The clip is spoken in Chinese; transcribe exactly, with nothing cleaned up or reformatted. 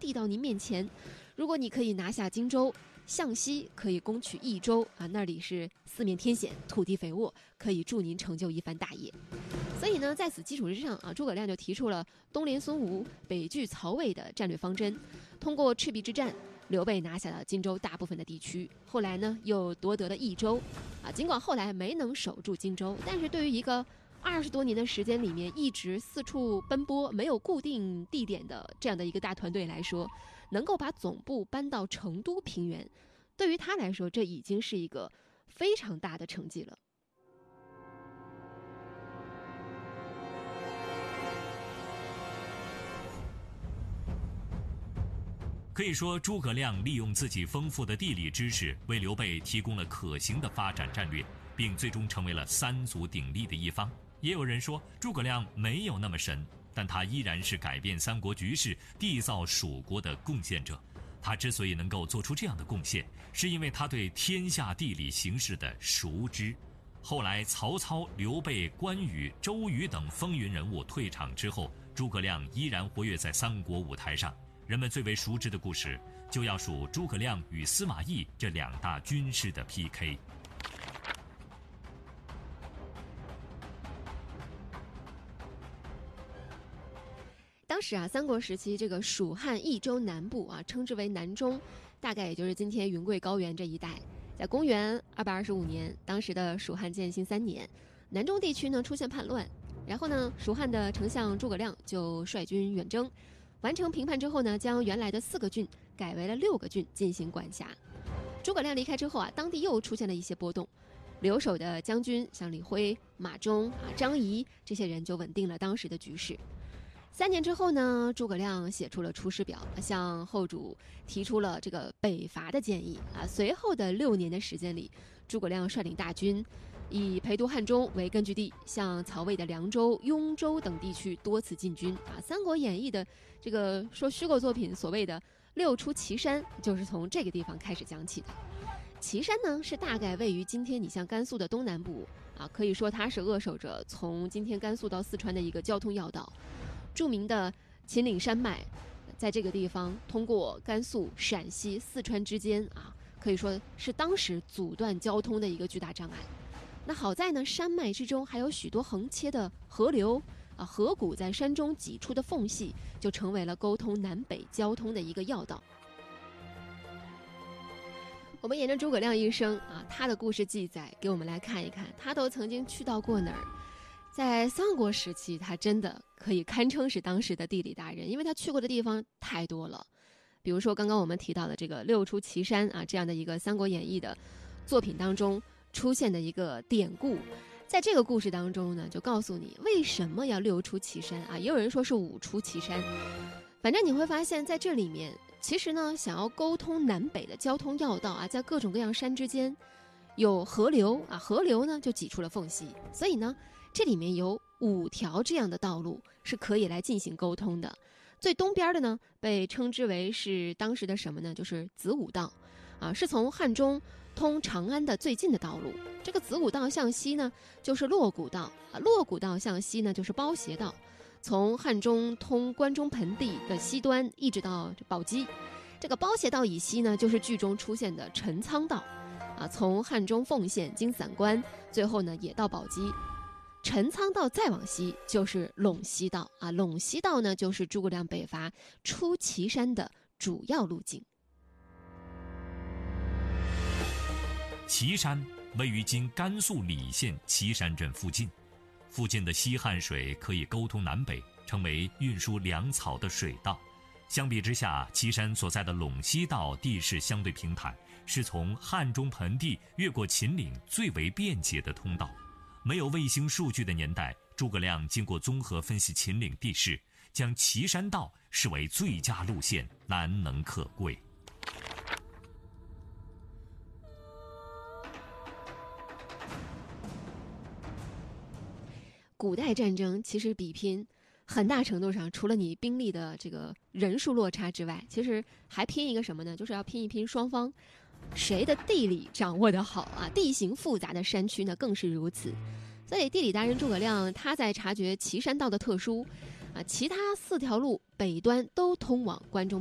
递到您面前。如果你可以拿下荆州，向西可以攻取益州啊，那里是四面天险，土地肥沃，可以助您成就一番大业。所以呢，在此基础之上啊，诸葛亮就提出了东连孙吴，北拒曹魏的战略方针。通过赤壁之战，刘备拿下了荆州大部分的地区，后来呢又夺得了益州啊。尽管后来没能守住荆州，但是对于一个二十多年的时间里面一直四处奔波、没有固定地点的这样的一个大团队来说，能够把总部搬到成都平原，对于他来说，这已经是一个非常大的成绩了。 可以说，诸葛亮利用自己丰富的地理知识，为刘备提供了可行的发展战略，并最终成为了三足鼎立的一方。也有人说，诸葛亮没有那么神，但他依然是改变三国局势、缔造蜀国的贡献者。他之所以能够做出这样的贡献，是因为他对天下地理形势的熟知。后来，曹操、刘备、关羽、周瑜等风云人物退场之后，诸葛亮依然活跃在三国舞台上。人们最为熟知的故事，就要数诸葛亮与司马懿这两大军师的 P K。 当时啊，三国时期这个蜀汉益州南部啊，称之为南中，大概也就是今天云贵高原这一带。在公元二百二十五年，当时的蜀汉建兴三年，南中地区呢出现叛乱，然后呢，蜀汉的丞相诸葛亮就率军远征。完成平叛之后呢，将原来的四个郡改为了六个郡进行管辖。诸葛亮离开之后啊，当地又出现了一些波动。留守的将军像李辉、马忠啊、张仪这些人就稳定了当时的局势。三年之后呢，诸葛亮写出了《出师表》，向后主提出了这个北伐的建议啊。随后的六年的时间里，诸葛亮率领大军，以陪都汉中为根据地，向曹魏的凉州、雍州等地区多次进军啊。《三国演义》的这个说虚构作品所谓的六出祁山，就是从这个地方开始讲起的。祁山呢，是大概位于今天你像甘肃的东南部啊，可以说它是扼守着从今天甘肃到四川的一个交通要道。著名的秦岭山脉，在这个地方通过甘肃、陕西、四川之间啊，可以说是当时阻断交通的一个巨大障碍。那好在呢，山脉之中还有许多横切的河流啊，河谷在山中挤出的缝隙，就成为了沟通南北交通的一个要道。我们沿着诸葛亮一生啊，他的故事记载，给我们来看一看，他都曾经去到过哪儿。在三国时期，他真的可以堪称是当时的地理达人，因为他去过的地方太多了。比如说刚刚我们提到的这个六出祁山啊，这样的一个《三国演义》的作品当中出现的一个典故，在这个故事当中呢，就告诉你为什么要六出祁山啊，也有人说是五出祁山。反正你会发现在这里面，其实呢，想要沟通南北的交通要道啊，在各种各样山之间有河流啊，河流呢就挤出了缝隙，所以呢，这里面有五条这样的道路是可以来进行沟通的。最东边的呢，被称之为是当时的什么呢？就是子午道，啊，是从汉中通长安的最近的道路。这个子午道向西呢，就是洛谷道啊；洛谷道向西呢，就是包斜道。从汉中通关中盆地的西端，一直到宝鸡。这个包斜道以西呢，就是剧中出现的陈仓道，啊，从汉中奉县经散关，最后呢也到宝鸡。陈仓道再往西就是陇西道啊，陇西道呢就是诸葛亮北伐出祁山的主要路径。 祁山位于今甘肃礼县祁山镇附近，附近的西汉水可以沟通南北，成为运输粮草的水道。相比之下，祁山所在的陇西道地势相对平坦，是从汉中盆地越过秦岭最为便捷的通道。没有卫星数据的年代，诸葛亮经过综合分析秦岭地势，将祁山道视为最佳路线，难能可贵。 古代战争其实比拼很大程度上，除了你兵力的这个人数落差之外，其实还拼一个什么呢？就是要拼一拼双方谁的地理掌握得好啊，地形复杂的山区呢更是如此。所以地理达人诸葛亮他在察觉祁山道的特殊啊，其他四条路北端都通往关中